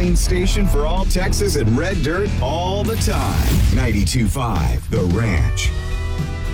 main station for all Texas and red dirt all the time. 92.5 The Ranch.